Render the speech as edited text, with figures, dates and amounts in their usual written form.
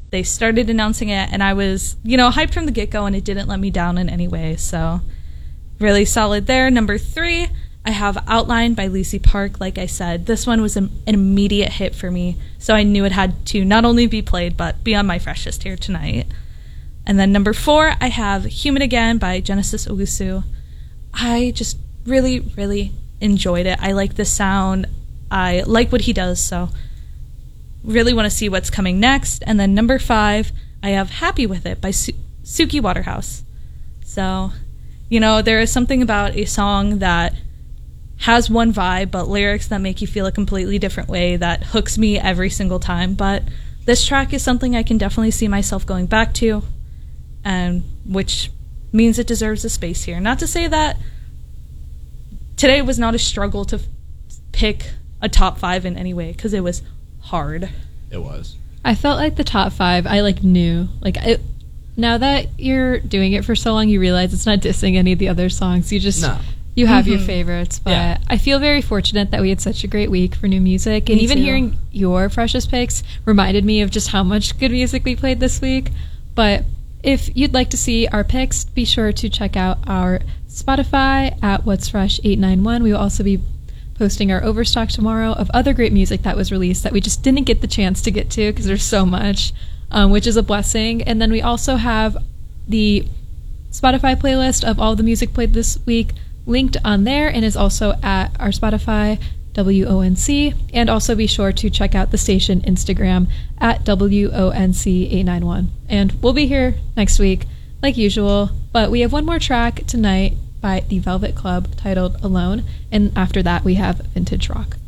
They started announcing it, and I was, hyped from the get-go, and it didn't let me down in any way. So really solid there. Number 3, I have Outline by Lucy Park. Like I said, this one was an immediate hit for me, so I knew it had to not only be played, but be on my freshest here tonight. And then number 4, I have Human Again by Genesis Owusu. I just really, really enjoyed it. I like the sound. I like what he does, so really want to see what's coming next. And then number 5, I have Happy With It by Suki Waterhouse. So, there is something about a song that has one vibe, but lyrics that make you feel a completely different way that hooks me every single time. But this track is something I can definitely see myself going back to, and which means it deserves a space here. Not to say that today was not a struggle to pick a top 5 in any way, because it was hard. It was. I felt like the top 5, I knew. Now that you're doing it for so long, you realize it's not dissing any of the other songs. You have your favorites, but yeah. I feel very fortunate that we had such a great week for new music, and even hearing your freshest picks reminded me of just how much good music we played this week. But if you'd like to see our picks, be sure to check out our Spotify at What's Fresh 891. We will also be posting our overstock tomorrow of other great music that was released that we just didn't get the chance to get to because there's so much, which is a blessing. And then we also have the Spotify playlist of all the music played this week linked on there, and is also at our Spotify, WONC. And also be sure to check out the station Instagram at WONC891. And we'll be here next week like usual, but we have one more track tonight by The Velvet Club titled Alone, and after that we have Vintage Rock.